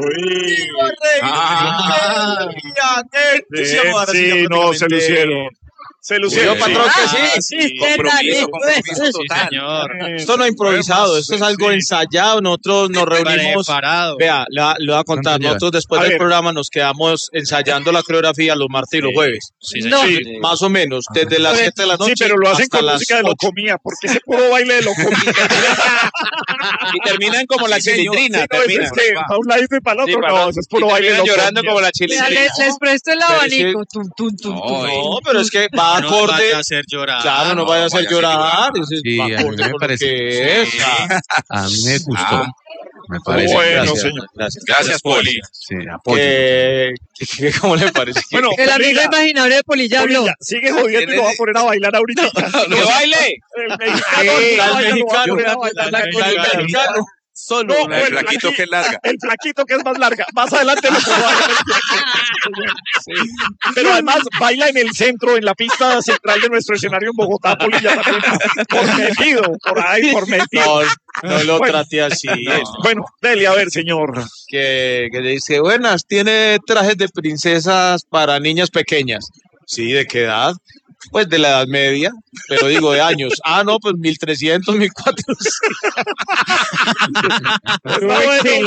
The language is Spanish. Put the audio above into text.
Uy. Sí, no, se lucieron. Se lucieron. Patrón, que sí. Compromiso total. Señor. Esto no es improvisado, esto es algo ensayado. Nosotros nos reunimos. Preparado. Vea, le voy a contar. Nosotros después del programa nos quedamos ensayando la coreografía los martes y los jueves. Sí, No, señor. más o menos, desde las 7 de la noche. Sí, pero lo hacen hasta con las música de 8. Locomía, porque ese puro baile de Locomía. Y terminan como la chilindrina. Sí, no, es que para un lado y para el otro, no, eso es puro baile de Locomía. llorando como la chilindrina. Les presto el abanico. No, pero es que va No acorde. vaya a hacer llorar. Claro, no vaya a hacer llorar. Ese Sí, va a mí acorde me con lo parece. que es. A mí me gustó. Me parece. Bueno, Gracias, señor. gracias. Gracias, Poli. Sí, apoyo. ¿Cómo le parece? Bueno, El amigo Polilla, imaginario de Polilla habló. Polilla, sigue jodiendo y lo va a poner a bailar ahorita. ¡Que baile! El mexicano, El mexicano, el mexicano. Solo. No, El flaquito que es larga. El flaquito que es más larga. Más adelante lo puedo bailar. Pero además baila en el centro, en la pista central de nuestro escenario en Bogotá, Polilla también. Por metido, por ahí, por metido. No lo Bueno. trate así. Bueno, dele, a ver, señor. Que dice, buenas, tiene trajes de princesas para niñas pequeñas. Sí, ¿de qué edad? Pues de la Edad Media, pero digo de años. Ah, no, pues 1300, 1400. Está bueno.